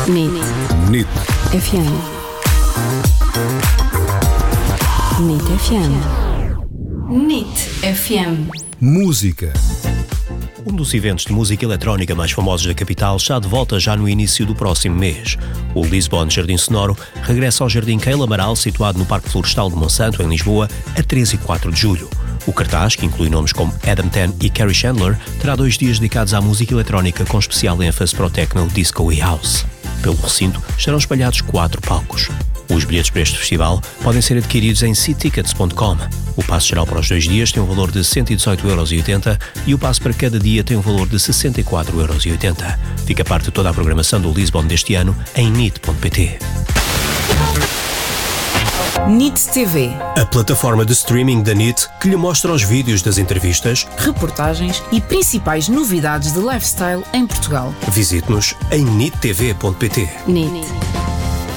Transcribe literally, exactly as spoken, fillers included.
NIT NIT F M. NIT F M. NIT F M. Música. Um dos eventos de música eletrónica mais famosos da capital está de volta já no início do próximo mês. O Lisbon Jardim Sonoro regressa ao Jardim Keila Amaral, situado no Parque Florestal de Monsanto, em Lisboa, a três e quatro de julho. O cartaz, que inclui nomes como Adam Ten e Carrie Chandler, terá dois dias dedicados à música eletrónica com especial ênfase para o techno, disco e house. Pelo recinto estarão espalhados quatro palcos. Os bilhetes para este festival podem ser adquiridos em c tickets ponto com. O passe geral para os dois dias tem um valor de cento e dezoito euros e oitenta e o passe para cada dia tem um valor de sessenta e quatro euros e oitenta. Fica parte de toda a programação do Lisbon deste ano em nit ponto pt. NIT T V, A plataforma de streaming da NIT que lhe mostra os vídeos das entrevistas. reportagens e principais novidades de lifestyle em Portugal. Visite-nos em nit t v ponto pt. NIT